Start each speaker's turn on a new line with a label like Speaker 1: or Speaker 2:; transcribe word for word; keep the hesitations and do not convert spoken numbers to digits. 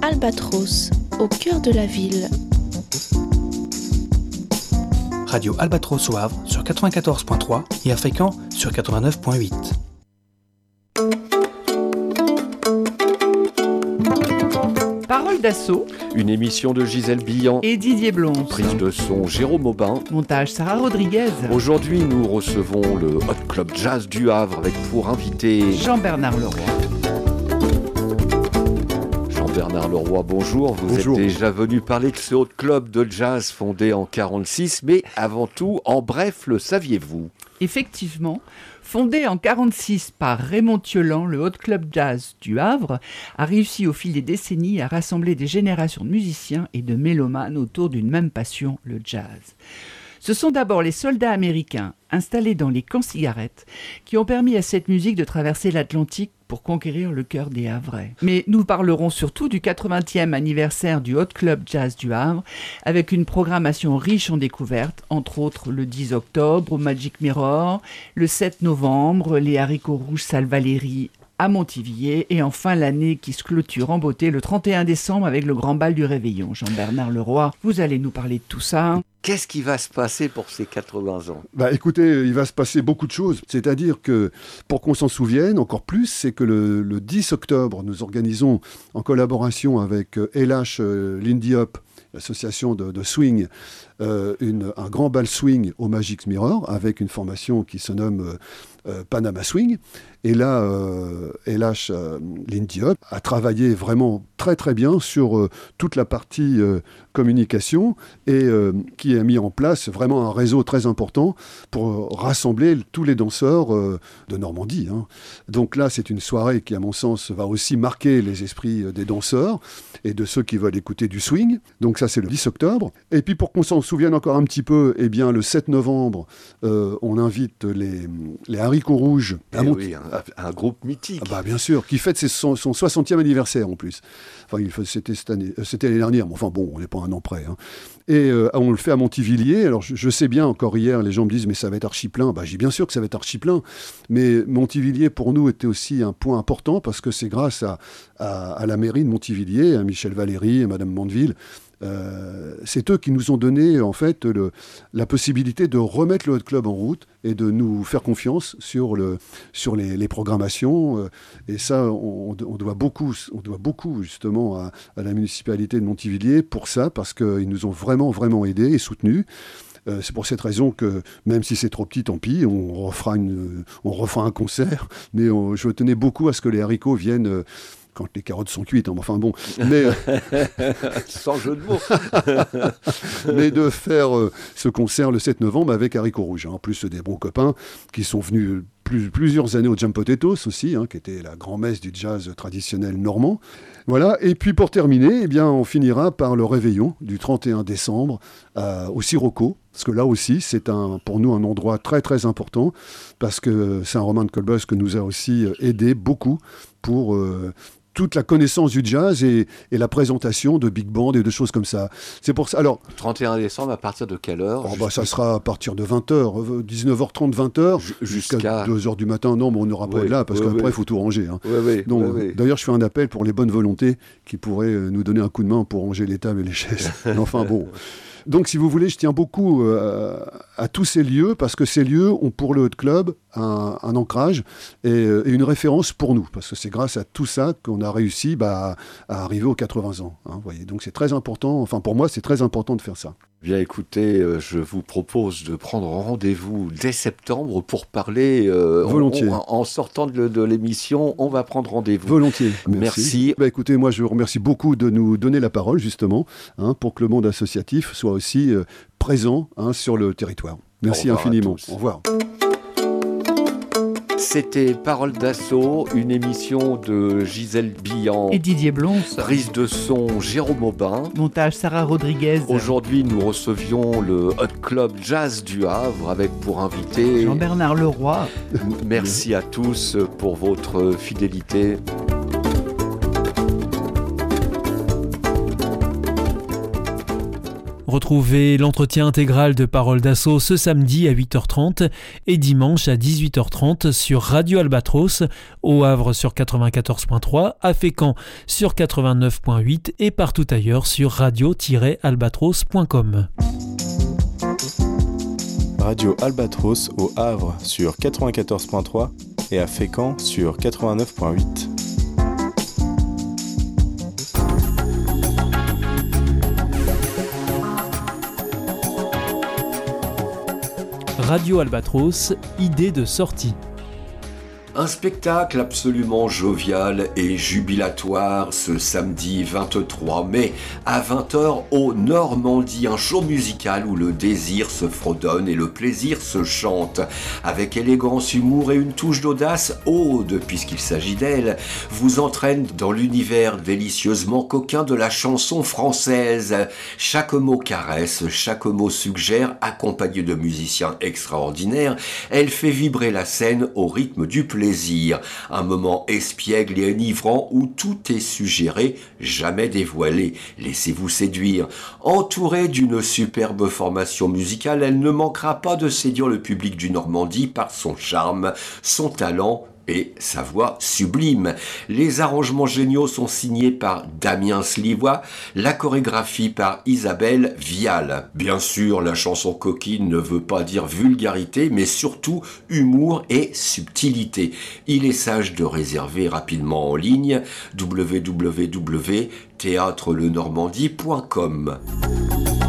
Speaker 1: Albatros, au cœur de la ville.
Speaker 2: Radio Albatros au Havre sur quatre-vingt-quatorze virgule trois et à Fécamp sur quatre-vingt-neuf virgule huit.
Speaker 3: Parole d'assaut.
Speaker 4: Une émission de Gisèle Billan
Speaker 3: Et Didier Blonce.
Speaker 4: Prise de son Jérôme Aubin.
Speaker 3: Montage Sarah Rodriguez.
Speaker 4: Aujourd'hui, nous recevons le Hot Club Jazz du Havre avec pour invité
Speaker 3: Jean-Bernard Leroy.
Speaker 4: Jean-Bernard Leroy, bonjour. Vous
Speaker 5: Bonjour.
Speaker 4: êtes déjà venu parler de ce Hot Club de jazz fondé en quarante-six, mais avant tout, en bref, le saviez-vous ?
Speaker 3: Effectivement, fondé en quarante-six par Raymond Thiolan, le Hot Club Jazz du Havre a réussi au fil des décennies à rassembler des générations de musiciens et de mélomanes autour d'une même passion, le jazz. Ce sont d'abord les soldats américains installés dans les camps-cigarettes qui ont permis à cette musique de traverser l'Atlantique pour conquérir le cœur des Havrais. Mais nous parlerons surtout du quatre-vingtième anniversaire du Hot Club Jazz du Havre, avec une programmation riche en découvertes, entre autres le dix octobre au Magic Mirror, le sept novembre, les haricots rouges Salle Valéry à Montivilliers, et enfin l'année qui se clôture en beauté le trente et un décembre avec le grand bal du Réveillon. Jean-Bernard Leroy, vous allez nous parler de tout ça.
Speaker 4: Qu'est-ce qui va se passer pour ces quatre-vingts ans ?
Speaker 5: Bah écoutez, il va se passer beaucoup de choses. C'est-à-dire que, pour qu'on s'en souvienne encore plus, c'est que le, le dix octobre, nous organisons, en collaboration avec euh, L H euh, Lindy Hop, l'association de, de swing, euh, une, un grand bal swing au Magic Mirror, avec une formation qui se nomme euh, euh, Panama Swing. Et là, euh, L H euh, Lindy Hop a travaillé vraiment très très bien sur euh, toute la partie euh, communication et euh, qui a mis en place vraiment un réseau très important pour rassembler tous les danseurs euh, de Normandie. Hein. Donc là, c'est une soirée qui, à mon sens, va aussi marquer les esprits des danseurs et de ceux qui veulent écouter du swing. Donc ça, c'est le dix octobre. Et puis, pour qu'on s'en souvienne encore un petit peu, eh bien, le sept novembre, euh, on invite les, les haricots rouges à
Speaker 4: Eh
Speaker 5: Mont-
Speaker 4: oui, un, un groupe mythique.
Speaker 5: Ah bah bien sûr, qui fête ses- son, son soixantième anniversaire en plus. Enfin, il fait- c'était, cette année, euh, c'était l'année dernière, mais enfin bon, on n'est pas un an près. Hein. Et euh, on le fait à Montivilliers. Alors je, je sais bien, encore hier, les gens me disent, mais ça va être archi plein. Bah, j'ai bien sûr que ça va être archi plein. Mais Montivilliers, pour nous, était aussi un point important parce que c'est grâce à, à, à la mairie de Montivilliers, à Michel Valéry et Madame Mandeville. Euh, c'est eux qui nous ont donné en fait le, la possibilité de remettre le Hot Club en route et de nous faire confiance sur, le, sur les, les programmations. Euh, et ça, on, on doit beaucoup, on doit beaucoup justement à, à la municipalité de Montivilliers pour ça, parce qu'ils nous ont vraiment, vraiment aidés et soutenus. Euh, c'est pour cette raison que, même si c'est trop petit, tant pis, on refera, une, on refera un concert. Mais on, je tenais beaucoup à ce que les haricots viennent... Euh, quand les carottes sont cuites, hein, enfin bon, mais,
Speaker 4: Sans jeu de mots.
Speaker 5: mais de faire euh, ce concert le sept novembre avec Haricots Rouges. Hein. En plus, des bons copains qui sont venus plus, plusieurs années au Jam Potatoes aussi, hein, qui était la grand-messe du jazz traditionnel normand. Voilà, et puis pour terminer, eh bien, on finira par le réveillon du trente et un décembre euh, au Sirocco, parce que là aussi, c'est un, pour nous un endroit très très important, parce que Saint-Romain de Colbos que nous a aussi aidé beaucoup pour... Euh, toute la connaissance du jazz et, et la présentation de big band et de choses comme ça. C'est pour ça. Alors,
Speaker 4: trente et un décembre, à partir de quelle heure ?
Speaker 5: oh bah, ça sera à partir de vingt heures, dix-neuf heures trente, vingt heures,
Speaker 4: Ju-
Speaker 5: jusqu'à,
Speaker 4: jusqu'à
Speaker 5: deux heures du matin. Non, mais on n'aura pas
Speaker 4: Oui,
Speaker 5: de là, parce
Speaker 4: oui,
Speaker 5: qu'après, il
Speaker 4: oui.
Speaker 5: faut tout ranger. Hein.
Speaker 4: Oui, oui,
Speaker 5: Donc,
Speaker 4: oui, oui.
Speaker 5: d'ailleurs, je fais un appel pour les bonnes volontés qui pourraient euh, nous donner un coup de main pour ranger les tables et les chaises. Mais enfin, bon. Donc, si vous voulez, je tiens beaucoup euh, à tous ces lieux, parce que ces lieux ont pour le Hot Club un, un ancrage et, euh, et une référence pour nous, parce que c'est grâce à tout ça qu'on a réussi bah, à arriver aux quatre-vingts ans. Hein, voyez. Donc, c'est très important, enfin pour moi, c'est très important de faire ça.
Speaker 4: Bien écoutez, euh, je vous propose de prendre rendez-vous dès septembre pour parler. euh,
Speaker 5: Volontiers.
Speaker 4: on- on- en sortant de, de l'émission, on va prendre rendez-vous.
Speaker 5: Volontiers.
Speaker 4: Merci.
Speaker 5: Bah, écoutez, moi je vous remercie beaucoup de nous donner la parole justement, hein, pour que le monde associatif soit aussi euh, présent hein, sur le territoire. Merci
Speaker 4: Au revoir à
Speaker 5: infiniment.
Speaker 4: tous.
Speaker 5: Au revoir.
Speaker 4: C'était Parole d'assaut, une émission de Gisèle Billan.
Speaker 3: Et Didier Blonce.
Speaker 4: Prise de son Jérôme Aubin.
Speaker 3: Montage Sarah Rodriguez.
Speaker 4: Aujourd'hui, nous recevions le Hot Club Jazz du Havre avec pour invité.
Speaker 3: Jean-Bernard Leroy.
Speaker 4: Merci à tous pour votre fidélité.
Speaker 6: Retrouvez l'entretien intégral de Parole d'Assaut ce samedi à huit heures trente et dimanche à dix-huit heures trente sur Radio Albatros, au Havre sur quatre-vingt-quatorze point trois, à Fécamp sur quatre-vingt-neuf point huit et partout ailleurs sur radio tiret albatros point com.
Speaker 7: Radio Albatros au Havre sur quatre-vingt-quatorze point trois et à Fécamp sur quatre-vingt-neuf point huit.
Speaker 6: Radio Albatros, idée de sortie.
Speaker 4: Un spectacle absolument jovial et jubilatoire ce samedi vingt-trois mai à vingt heures au Normandie, un show musical où le désir se fredonne et le plaisir se chante. Avec élégance, humour et une touche d'audace, Aude, puisqu'il s'agit d'elle, vous entraîne dans l'univers délicieusement coquin de la chanson française. Chaque mot caresse, chaque mot suggère, accompagné de musiciens extraordinaires, elle fait vibrer la scène au rythme du plaisir. Plaisir, un moment espiègle et enivrant où tout est suggéré, jamais dévoilé. Laissez-vous séduire. Entourée d'une superbe formation musicale, elle ne manquera pas de séduire le public du Normandie par son charme, son talent et sa voix sublime. Les arrangements géniaux sont signés par Damien Slivois, la chorégraphie par Isabelle Vial. Bien sûr, la chanson coquine ne veut pas dire vulgarité, mais surtout humour et subtilité. Il est sage de réserver rapidement en ligne w w w point théâtre le normandie point com.